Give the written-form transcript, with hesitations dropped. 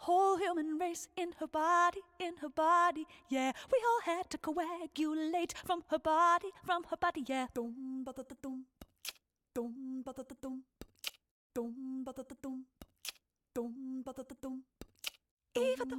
whole human race in her body, in her body, yeah. We all had to coagulate from her body, yeah. Dum ba da da dum, dum ba da da dum, dum ba da da dum, dum ba da da dum.